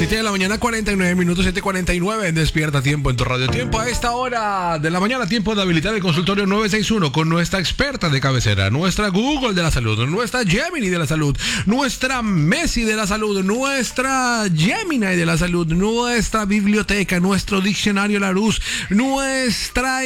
7 de la mañana, 49 minutos, 7:49 en Despierta Tiempo en tu radio. Tiempo a esta hora de la mañana, tiempo de habilitar el consultorio 961 con nuestra experta de cabecera, nuestra Google de la salud, nuestra Gemini de la salud, nuestra Messi de la salud, nuestra Gemini de la salud, nuestra biblioteca, nuestro diccionario Larousse, nuestra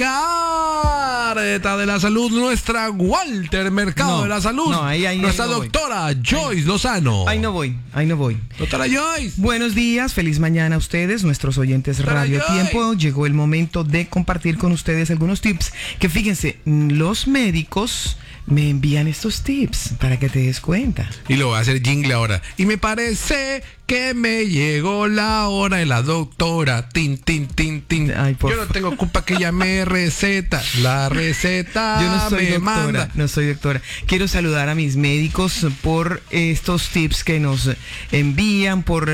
Encarta de la salud, nuestra Walter Mercado de la salud, nuestra doctora Joyce Lozano. Ahí no voy. Doctora Joyce. Buenos días, feliz mañana a ustedes, nuestros oyentes Radio Tiempo. Llegó el momento de compartir con ustedes algunos tips que, fíjense, los médicos me envían estos tips para que te des cuenta. Y lo voy a hacer jingle ahora. Y me parece que me llegó la hora de la doctora. Tin, tin, tin, tin. Ay, yo no tengo culpa que ella me receta. La receta yo no soy me doctora, manda. No soy doctora. Quiero saludar a mis médicos por estos tips que nos envían por,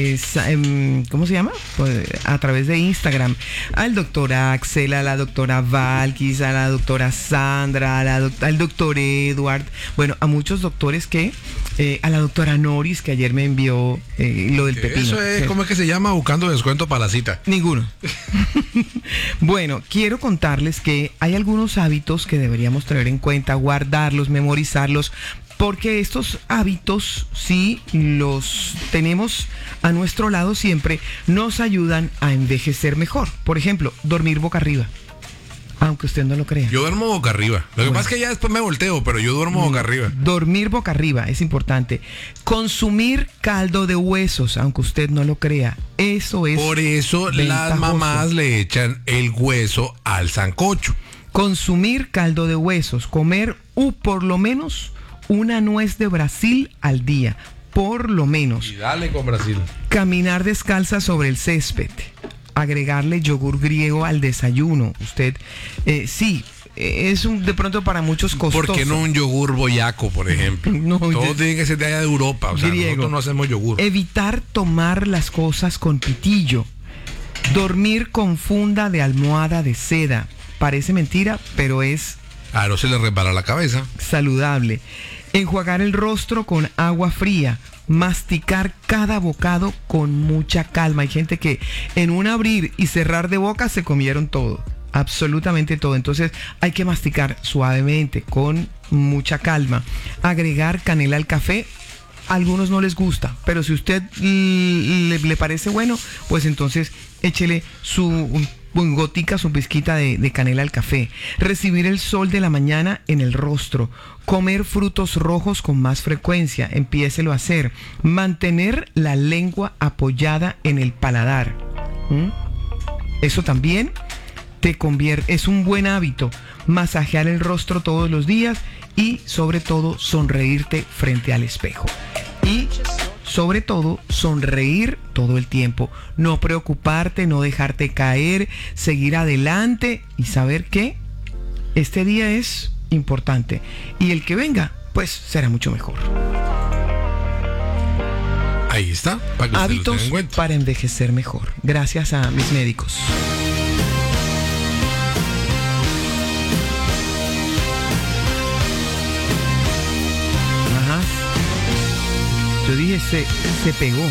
¿cómo se llama? A través de Instagram. Al doctor Axel, a la doctora Valkis, a la doctora Sandra, al doctor Edward. Bueno, a muchos doctores que... a la doctora Noris, que ayer me envió lo del pepino. Eso es, ¿cómo es que se llama? Buscando descuento para la cita. Ninguno. Bueno, quiero contarles que hay algunos hábitos que deberíamos tener en cuenta, guardarlos, memorizarlos, porque estos hábitos, si los tenemos a nuestro lado siempre, nos ayudan a envejecer mejor. Por ejemplo, dormir boca arriba. Aunque usted no lo crea. Yo duermo boca arriba. Lo que pasa es que ya después me volteo, pero yo duermo boca arriba. Dormir boca arriba es importante. Consumir caldo de huesos, aunque usted no lo crea. Eso es por eso ventajoso. Las mamás le echan el hueso al sancocho. Consumir caldo de huesos. Comer por lo menos una nuez de Brasil al día. Por lo menos. Y dale con Brasil. Caminar descalza sobre el césped. Agregarle yogur griego al desayuno. Usted, sí, es de pronto para muchos costoso. ¿Por qué no un yogur boyaco, por ejemplo? No, todo tiene que ser de allá de Europa. O sea, griego. Nosotros no hacemos yogur. Evitar tomar las cosas con pitillo. Dormir con funda de almohada de seda. Parece mentira, pero es... no se le resbala la cabeza. Saludable. Enjuagar el rostro con agua fría. Masticar cada bocado con mucha calma. Hay gente que en un abrir y cerrar de boca se comieron todo, absolutamente todo. Entonces hay que masticar suavemente, con mucha calma. Agregar canela al café. A algunos no les gusta, pero si usted le parece bueno, pues entonces échele su gotica, su pizquita de canela al café. Recibir el sol de la mañana en el rostro. Comer frutos rojos con más frecuencia. Empiécelo a hacer. Mantener la lengua apoyada en el paladar. Eso también es un buen hábito. Masajear el rostro todos los días y sobre todo sonreírte frente al espejo. Y sobre todo sonreír todo el tiempo. No preocuparte, no dejarte caer, seguir adelante y saber que este día es importante y el que venga pues será mucho mejor. Ahí está, para que hábitos para envejecer mejor, gracias a mis médicos. Ajá. Yo dije se pegó.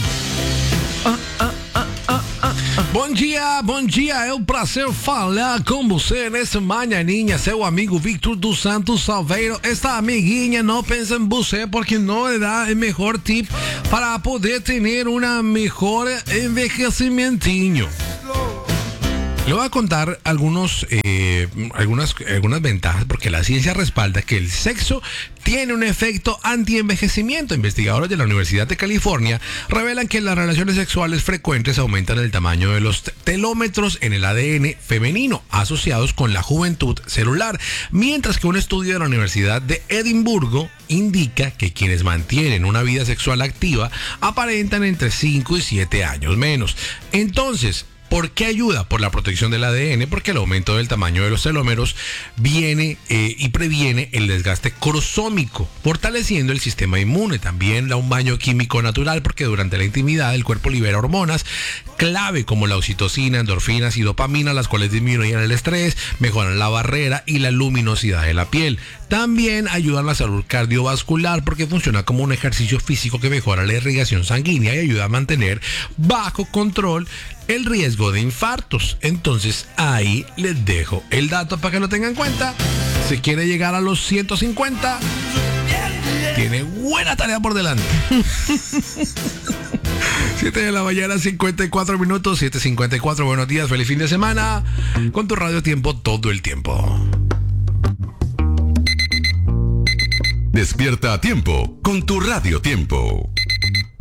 Bom dia, é um prazer falar com você nessa manhãinha, seu amigo Victor dos Santos Salveiro. Esta amiguinha não pensa em você porque não lhe dá o melhor tip para poder ter una mejor envejecimientinho. Le voy a contar algunas ventajas porque la ciencia respalda que el sexo tiene un efecto anti-envejecimiento. Investigadores de la Universidad de California revelan que las relaciones sexuales frecuentes aumentan el tamaño de los telómetros en el ADN femenino asociados con la juventud celular, mientras que un estudio de la Universidad de Edimburgo indica que quienes mantienen una vida sexual activa aparentan entre 5 y 7 años menos. Entonces, ¿Por qué ayuda? Por la protección del ADN, porque el aumento del tamaño de los telómeros viene y previene el desgaste cromosómico, fortaleciendo el sistema inmune. También da un baño químico natural, porque durante la intimidad el cuerpo libera hormonas clave como la oxitocina, endorfinas y dopamina, las cuales disminuyen el estrés, mejoran la barrera y la luminosidad de la piel. También ayudan a la salud cardiovascular, porque funciona como un ejercicio físico que mejora la irrigación sanguínea y ayuda a mantener bajo control el riesgo de infartos. Entonces ahí les dejo el dato para que lo tengan en cuenta. Si quiere llegar a los 150, tiene buena tarea por delante. 7 de la mañana, 54 minutos, 7:54. Buenos días, feliz fin de semana. Con tu Radio Tiempo todo el tiempo. Despierta a tiempo con tu Radio Tiempo.